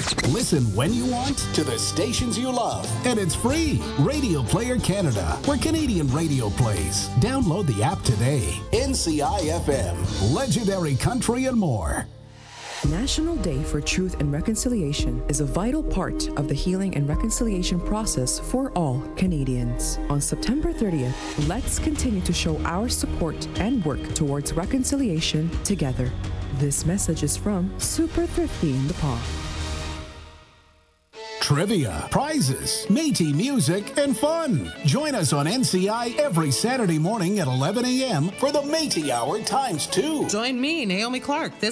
Listen when you want to the stations you love. And it's free. Radio Player Canada, where Canadian radio plays. Download the app today. NCI FM, legendary country and more. National Day for Truth and Reconciliation is a vital part of the healing and reconciliation process for all Canadians. On September 30th, let's continue to show our support and work towards reconciliation together. This message is from Super Thrifty in the Paw. Trivia, prizes, Métis music, and fun. Join us on NCI every Saturday morning at 11 a.m. for the Métis Hour ×2. Join me, Naomi Clark, this